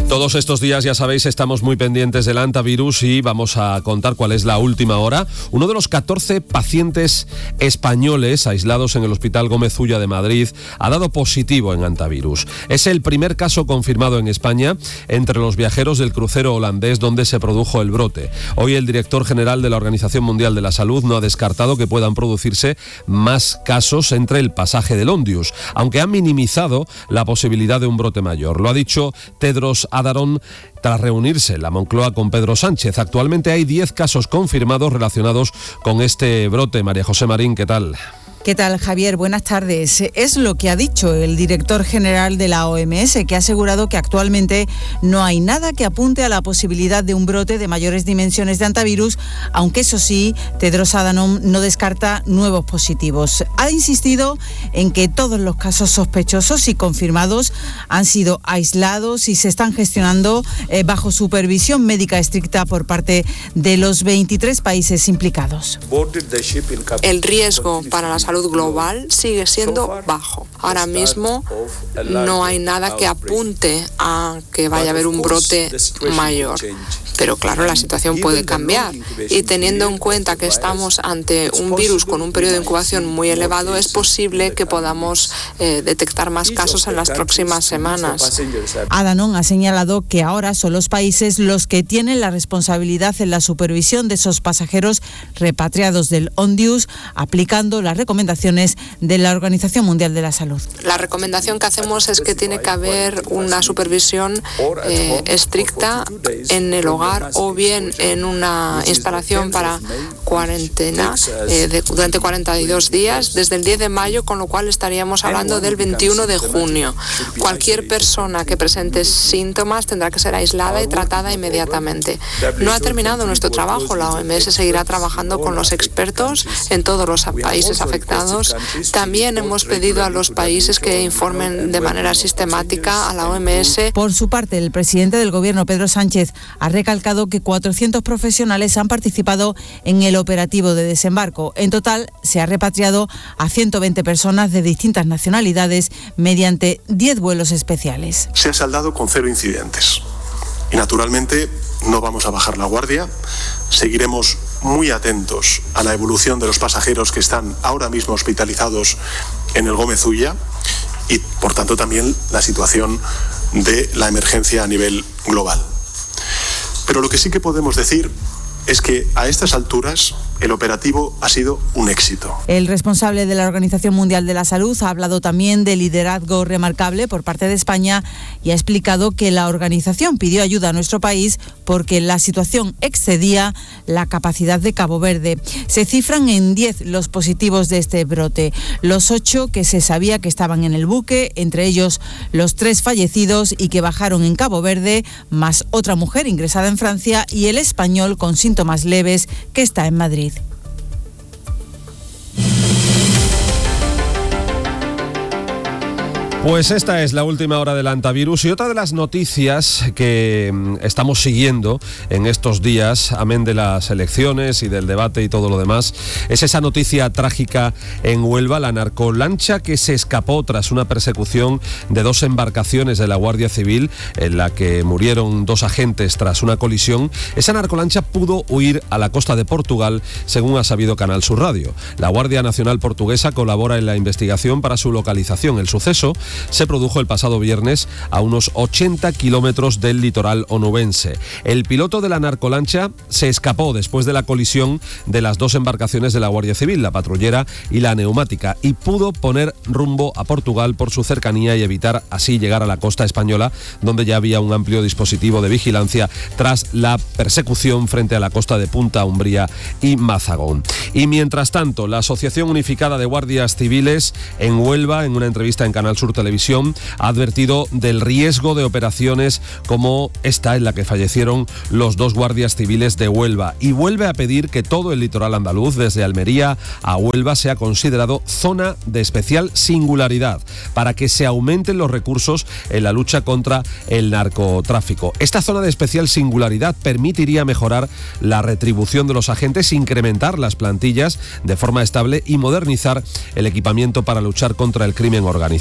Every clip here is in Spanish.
Todos estos días, ya sabéis, estamos muy pendientes del hantavirus y vamos a contar cuál es la última hora. Uno de los 14 pacientes españoles aislados en el Hospital Gómez Ulla de Madrid ha dado positivo en hantavirus. Es el primer caso confirmado en España entre los viajeros del crucero holandés donde se produjo el brote. Hoy el director general de la Organización Mundial de la Salud no ha descartado que puedan producirse más casos entre el pasaje del Ondius, aunque ha minimizado la posibilidad de un brote mayor. Lo ha dicho Tedros Adhanom tras reunirse en la Moncloa con Pedro Sánchez. Actualmente hay 10 casos confirmados relacionados con este brote. María José Marín, ¿qué tal? ¿Qué tal, Javier? Buenas tardes. Es lo que ha dicho el director general de la OMS, que ha asegurado que actualmente no hay nada que apunte a la posibilidad de un brote de mayores dimensiones de hantavirus, aunque eso sí, Tedros Adhanom no descarta nuevos positivos. Ha insistido en que todos los casos sospechosos y confirmados han sido aislados y se están gestionando bajo supervisión médica estricta por parte de los 23 países implicados. El riesgo para la salud global sigue siendo bajo. Ahora mismo no hay nada que apunte a que vaya a haber un brote mayor. Pero claro, la situación puede cambiar. Y teniendo en cuenta que estamos ante un virus con un periodo de incubación muy elevado, es posible que podamos detectar más casos en las próximas semanas. Adhanom ha señalado que ahora son los países los que tienen la responsabilidad en la supervisión de esos pasajeros repatriados del Ondius, aplicando las recomendaciones de la Organización Mundial de la Salud. La recomendación que hacemos es que tiene que haber una supervisión estricta en el hogar o bien en una instalación para cuarentena durante 42 días desde el 10 de mayo, con lo cual estaríamos hablando del 21 de junio. Cualquier persona que presente síntomas tendrá que ser aislada y tratada inmediatamente. No ha terminado nuestro trabajo. La OMS seguirá trabajando con los expertos en todos los países afectados. También hemos pedido a los países que informen de manera sistemática a la OMS. Por su parte, el presidente del Gobierno, Pedro Sánchez, ha recalcado que 400 profesionales han participado en el operativo de desembarco. En total, se ha repatriado a 120 personas de distintas nacionalidades mediante 10 vuelos especiales. Se ha saldado con 0 incidentes. Y naturalmente no vamos a bajar la guardia. Seguiremos muy atentos a la evolución de los pasajeros que están ahora mismo hospitalizados en el Gómez Ulla y, por tanto, también la situación de la emergencia a nivel global. Pero lo que sí que podemos decir es que a estas alturas el operativo ha sido un éxito. El responsable de la Organización Mundial de la Salud ha hablado también de liderazgo remarcable por parte de España y ha explicado que la organización pidió ayuda a nuestro país porque la situación excedía la capacidad de Cabo Verde. Se cifran en 10 los positivos de este brote, los 8 que se sabía que estaban en el buque, entre ellos los 3 fallecidos y que bajaron en Cabo Verde, más otra mujer ingresada en Francia y el español con síntomas leves que está en Madrid. Pues esta es la última hora del hantavirus y otra de las noticias que estamos siguiendo en estos días, amén de las elecciones y del debate y todo lo demás, es esa noticia trágica en Huelva, la narcolancha que se escapó tras una persecución de 2 embarcaciones de la Guardia Civil en la que murieron 2 agentes tras una colisión. Esa narcolancha pudo huir a la costa de Portugal, según ha sabido Canal Sur Radio. La Guardia Nacional Portuguesa colabora en la investigación para su localización. El suceso se produjo el pasado viernes a unos 80 kilómetros del litoral onubense. El piloto de la narcolancha se escapó después de la colisión de las 2 embarcaciones de la Guardia Civil, la patrullera y la neumática, y pudo poner rumbo a Portugal por su cercanía y evitar así llegar a la costa española, donde ya había un amplio dispositivo de vigilancia tras la persecución frente a la costa de Punta Umbría y Mazagón. Y mientras tanto, la Asociación Unificada de Guardias Civiles en Huelva, en una entrevista en Canal Sur Televisión, ha advertido del riesgo de operaciones como esta en la que fallecieron los 2 guardias civiles de Huelva, y vuelve a pedir que todo el litoral andaluz, desde Almería a Huelva, sea considerado zona de especial singularidad para que se aumenten los recursos en la lucha contra el narcotráfico. Esta zona de especial singularidad permitiría mejorar la retribución de los agentes, incrementar las plantillas de forma estable y modernizar el equipamiento para luchar contra el crimen organizado.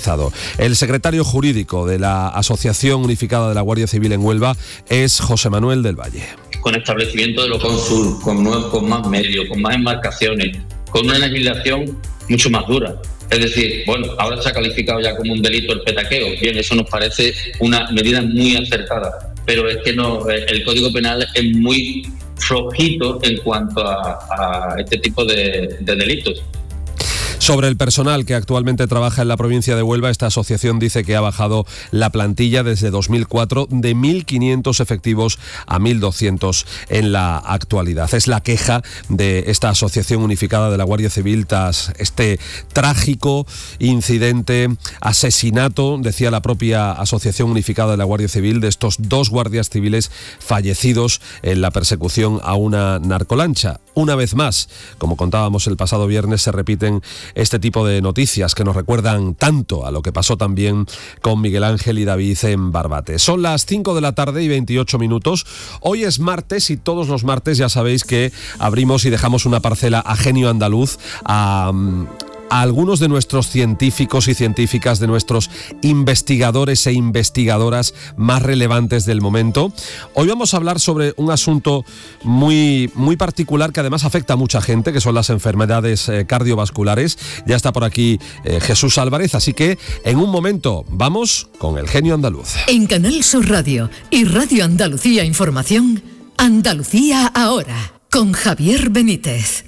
El secretario jurídico de la Asociación Unificada de la Guardia Civil en Huelva es José Manuel del Valle. Con establecimiento de los cónsul, con más medios, con más embarcaciones, con una legislación mucho más dura. Es decir, bueno, ahora se ha calificado ya como un delito el petaqueo. Bien, eso nos parece una medida muy acertada, pero es que no, el Código Penal es muy flojito en cuanto a este tipo de delitos. Sobre el personal que actualmente trabaja en la provincia de Huelva, esta asociación dice que ha bajado la plantilla desde 2004 de 1.500 efectivos a 1.200 en la actualidad. Es la queja de esta Asociación Unificada de la Guardia Civil tras este trágico incidente, asesinato, decía la propia Asociación Unificada de la Guardia Civil, de estos 2 guardias civiles fallecidos en la persecución a una narcolancha. Una vez más, como contábamos el pasado viernes, se repiten este tipo de noticias que nos recuerdan tanto a lo que pasó también con Miguel Ángel y David en Barbate. Son las 5 de la tarde y 28 minutos. Hoy es martes y todos los martes ya sabéis que abrimos y dejamos una parcela a Genio Andaluz, a algunos de nuestros científicos y científicas, de nuestros investigadores e investigadoras más relevantes del momento. Hoy vamos a hablar sobre un asunto muy particular que además afecta a mucha gente, que son las enfermedades cardiovasculares. Ya está por aquí Jesús Álvarez, así que en un momento vamos con el Genio Andaluz. En Canal Sur Radio y Radio Andalucía Información, Andalucía Ahora, con Javier Benítez.